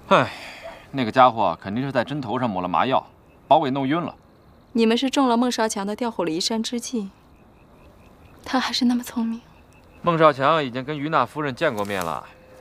唉，那个家伙肯定是在针头上抹了麻药，把我给弄晕了。 你们是中了孟少强的调虎离山之计。他还是那么聪明。 孟少强已经跟于娜夫人见过面了。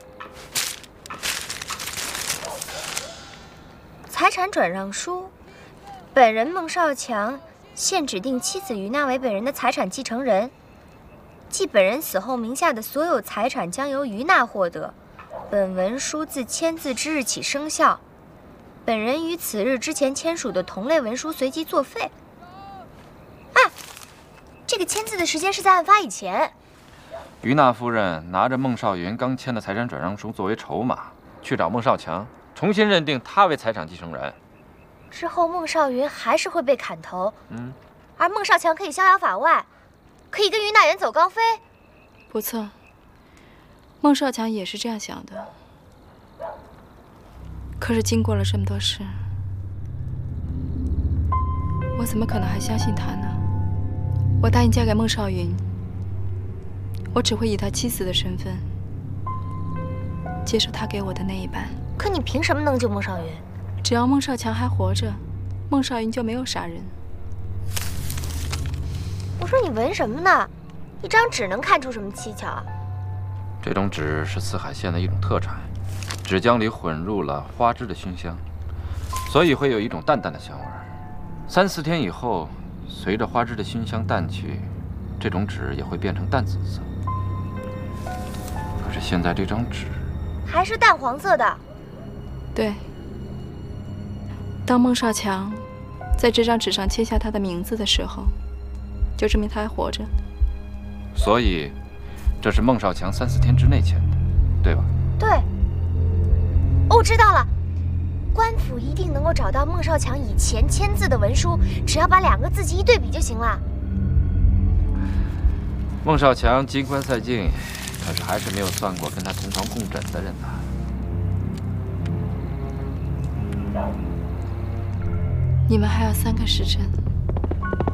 财产转让书，本人孟少强现指定妻子于娜为本人的财产继承人。继本人死后，名下的所有财产将由于娜获得。本文书自签字之日起生效。本人于此日之前签署的同类文书随即作废。啊，这个签字的时间是在案发以前。 于娜夫人拿着孟少云刚签的财产转让书作为筹码，去找孟少强，重新认定他为财产继承人。 之后，孟少云还是会被砍头。而孟少强可以逍遥法外，可以跟于娜远走高飞。 不错，孟少强也是这样想的。可是经过了这么多事，我怎么可能还相信他呢？我答应嫁给孟少云，我只会以他妻子的身份接受他给我的那一半。 可你凭什么能救孟少云？ 只要孟少强还活着，孟少云就没有杀人。 我说你闻什么呢？一张纸能看出什么蹊跷啊？ 这种纸是四海县的一种特产，纸浆里混入了花枝的熏香，所以会有一种淡淡的香味儿。3、4天以后，随着花枝的熏香淡去，这种纸也会变成淡紫色。可是现在这张纸还是淡黄色的。 对，当孟少强在这张纸上签下他的名字的时候，就证明他还活着。 所以，这是孟少强3、4天之内签的，对吧？ 对。哦，知道了。官府一定能够找到孟少强以前签字的文书，只要把2个字迹一对比就行了。 孟少强金官赛尽，可是还是没有算过跟他同床共枕的人呐。 你们还有3个时辰。